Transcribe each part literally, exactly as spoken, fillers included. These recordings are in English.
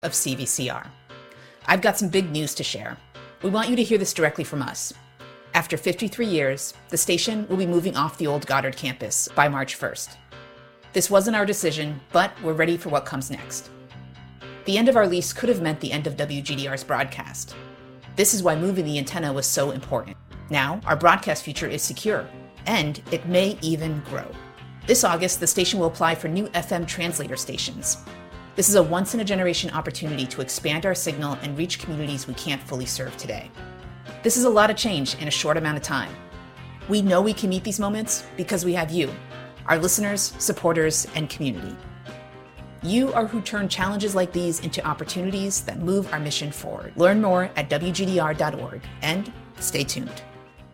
of C V C R. I've got some big news to share. We want you to hear this directly from us. After fifty-three years, the station will be moving off the old Goddard campus by March first. This wasn't our decision, but we're ready for what comes next. The end of our lease could have meant the end of W G D R's broadcast. This is why moving the antenna was so important. Now, our broadcast future is secure, and it may even grow. This August, the station will apply for new F M translator stations. This is a once-in-a-generation opportunity to expand our signal and reach communities we can't fully serve today. This is a lot of change in a short amount of time. We know we can meet these moments because we have you, our listeners, supporters, and community. You are who turn challenges like these into opportunities that move our mission forward. Learn more at W G D R dot org and stay tuned.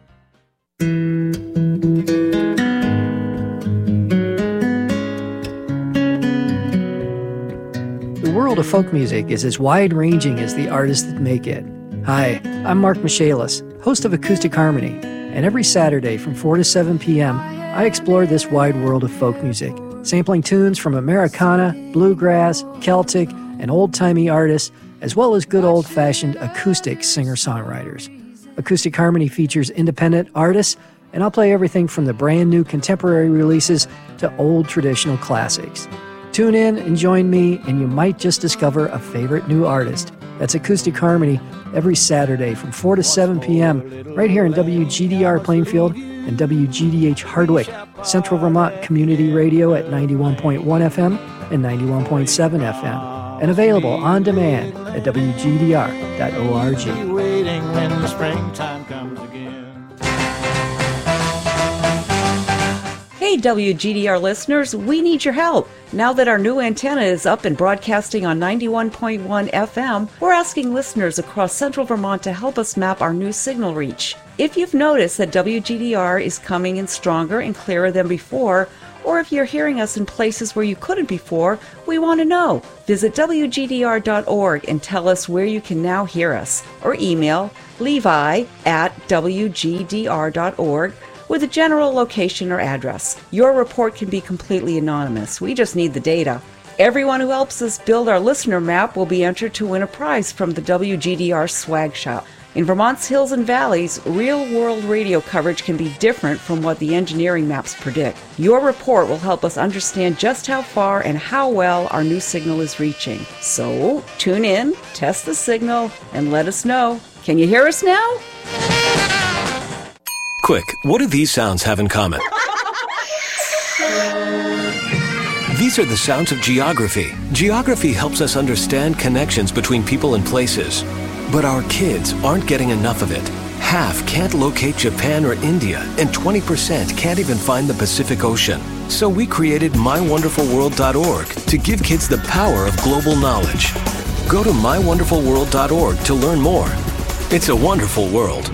The world of folk music is as wide-ranging as the artists that make it. Hi, I'm Mark Michaelis, host of Acoustic Harmony, and every Saturday from four to seven p.m., I explore this wide world of folk music, sampling tunes from Americana, bluegrass, Celtic, and old-timey artists, as well as good old-fashioned acoustic singer-songwriters. Acoustic Harmony features independent artists, and I'll play everything from the brand-new contemporary releases to old traditional classics. Tune in and join me, and you might just discover a favorite new artist. That's Acoustic Harmony every Saturday from four to seven p.m. right here in W G D R Plainfield and W G D H Hardwick, Central Vermont Community Radio at ninety-one point one F M and ninety-one point seven F M, and available on demand at W G D R dot org. Waiting when the springtime comes again. Hey W G D R listeners, we need your help. Now that our new antenna is up and broadcasting on ninety-one point one F M, we're asking listeners across central Vermont to help us map our new signal reach. If you've noticed that W G D R is coming in stronger and clearer than before, or if you're hearing us in places where you couldn't before, we want to know. Visit W G D R dot org and tell us where you can now hear us, or email Levi at W G D R dot org with a general location or address. Your report can be completely anonymous. We just need the data. Everyone who helps us build our listener map will be entered to win a prize from the W G D R Swag Shop. In Vermont's hills and valleys, real-world radio coverage can be different from what the engineering maps predict. Your report will help us understand just how far and how well our new signal is reaching. So, tune in, test the signal, and let us know. Can you hear us now? Quick, what do these sounds have in common? These are the sounds of geography. Geography helps us understand connections between people and places. But our kids aren't getting enough of it. Half can't locate Japan or India, and twenty percent can't even find the Pacific Ocean. So we created my wonderful world dot org to give kids the power of global knowledge. Go to my wonderful world dot org to learn more. It's a wonderful world.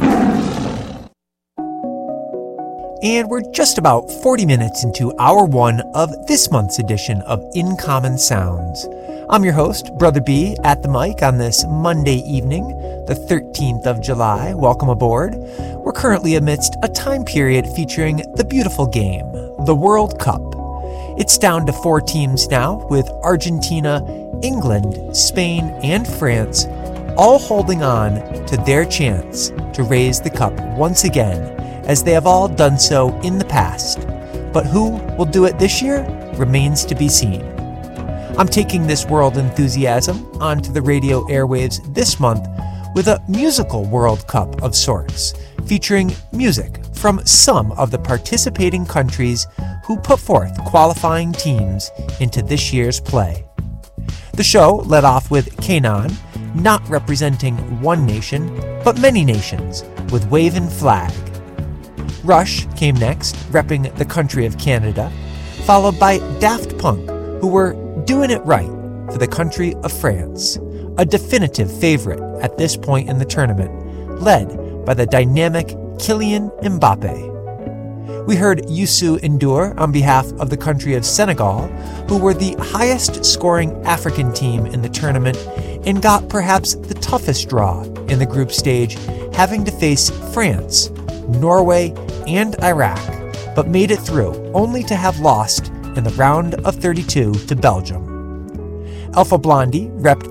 And we're just about forty minutes into hour one of this month's edition of In Common Sounds. I'm your host, Brother B, at the mic on this Monday evening, the thirteenth of July. Welcome aboard. We're currently amidst a time period featuring the beautiful game, the World Cup. It's down to four teams now, with Argentina, England, Spain, and France all holding on to their chance to raise the cup once again, as they have all done so in the past. But who will do it this year remains to be seen. I'm taking this world enthusiasm onto the radio airwaves this month with a musical World Cup of sorts, featuring music from some of the participating countries who put forth qualifying teams into this year's play. The show led off with Canaan, not representing one nation, but many nations, with Wavin' Flag. Rush came next, repping the country of Canada, followed by Daft Punk, who were doing it right for the country of France, a definitive favorite at this point in the tournament, led by the dynamic Kylian Mbappe. We heard Youssou N'Dour on behalf of the country of Senegal, who were the highest scoring African team in the tournament and got perhaps the toughest draw in the group stage, having to face France, Norway, and Iraq, but made it through only to have lost in the round of thirty-two to Belgium. Alpha Blondie repped